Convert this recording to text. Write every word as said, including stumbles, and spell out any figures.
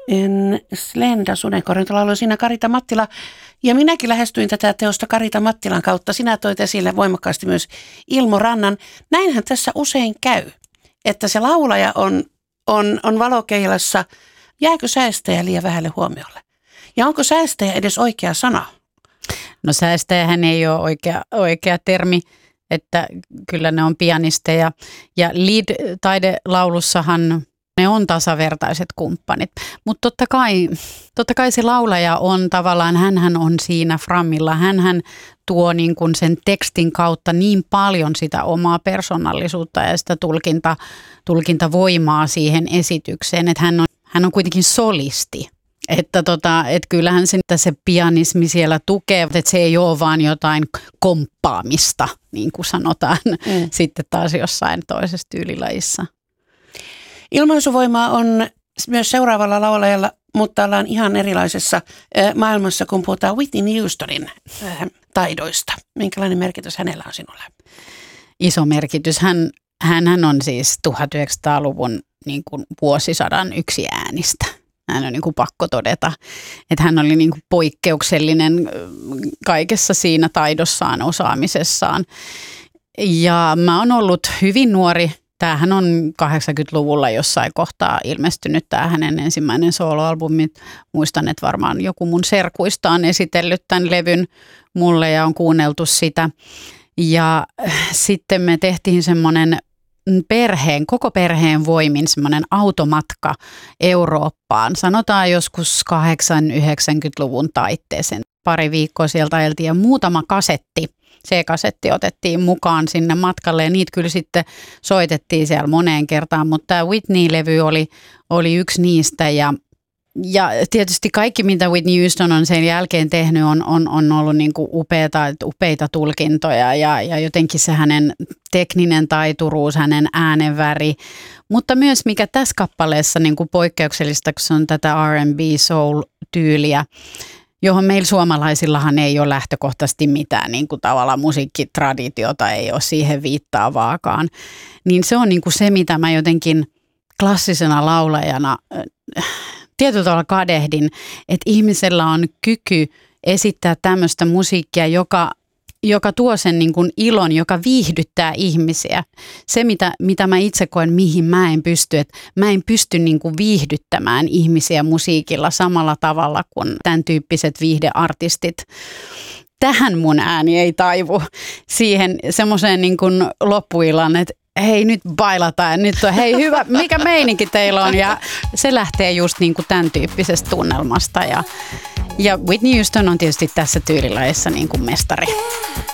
En Slenda Sudenkorjunta lauloi siinä Karita Mattila. Ja minäkin lähestyin tätä teosta Karita Mattilan kautta. Sinä toit esille voimakkaasti myös Ilmo Rannan. Näinhän tässä usein käy, että se laulaja on, on, on valokeilassa. Jääkö säestäjä liian vähälle huomiolle? Ja onko säestäjä edes oikea sana? No säestäjähän ei ole oikea, oikea termi, että kyllä ne on pianisteja. Ja lead-taidelaulussahan ne on tasavertaiset kumppanit. Mutta totta kai, totta kai se laulaja on tavallaan, hänhän on siinä framilla. Hänhän tuo niin kuin sen tekstin kautta niin paljon sitä omaa persoonallisuutta ja sitä tulkinta, tulkintavoimaa siihen esitykseen, että hän on, hän on kuitenkin solisti. Että tota, et kyllähän se, se pianismi siellä tukee, että se ei ole vaan jotain komppaamista, niin kuin sanotaan mm. sitten taas jossain toisessa tyylilajissa. Ilmaisuvoimaa on myös seuraavalla laulajalla, mutta ollaan ihan erilaisessa maailmassa, kun puhutaan Whitney Houstonin taidoista. Minkälainen merkitys hänellä on sinulle? Iso merkitys. Hän, hänhän on siis tuhatyhdeksänsataaluvun niin kuin vuosisadan yksi äänistä. Hän on niin kuin pakko todeta, että hän oli niin kuin poikkeuksellinen kaikessa siinä taidossaan, osaamisessaan. Ja mä oon ollut hyvin nuori. Tämähän on kahdeksankymmentäluvulla jossain kohtaa ilmestynyt tämä hänen ensimmäinen soloalbumi. Muistan, että varmaan joku mun serkuista on esitellyt tämän levyn mulle ja on kuunneltu sitä. Ja sitten me tehtiin semmoinen perheen, koko perheen voimin semmoinen automatka Eurooppaan. Sanotaan joskus kahdeksankymmentä-yhdeksänkymmentäluvun taitteeseen. Pari viikkoa sieltä ajeltiin ja muutama kasetti. C-kasetti otettiin mukaan sinne matkalle ja niitä kyllä sitten soitettiin siellä moneen kertaan, mutta tämä Whitney-levy oli, oli yksi niistä ja, ja tietysti kaikki mitä Whitney Houston on sen jälkeen tehnyt on, on, on ollut niin kuin upeita, upeita tulkintoja ja, ja jotenkin se hänen tekninen taituruus, hänen äänenväri, mutta myös mikä tässä kappaleessa niin kuin poikkeuksellista, kun se on tätä R and B soul-tyyliä, johon meillä suomalaisillahan ei ole lähtökohtaisesti mitään niin kuin tavallaan musiikkitraditiota, ei ole siihen viittaavaakaan. Niin se on niin kuin se, mitä mä jotenkin klassisena laulajana äh, tietyllä tavalla kadehdin, että ihmisellä on kyky esittää tämmöistä musiikkia, joka, joka tuo sen niin kuin ilon, joka viihdyttää ihmisiä. Se, mitä, mitä mä itse koen, mihin mä en pysty, että mä en pysty niin kuin viihdyttämään ihmisiä musiikilla samalla tavalla kuin tämän tyyppiset viihdeartistit. Tähän mun ääni ei taivu siihen semmoiseen niin kuin loppuillan, että hei nyt bailataan, nyt on hei hyvä, mikä meininki teillä on ja se lähtee just niin kuin tämän tyyppisestä tunnelmasta ja Ja Whitney Houston on tietysti tässä tyylilajissa niin kuin mestari.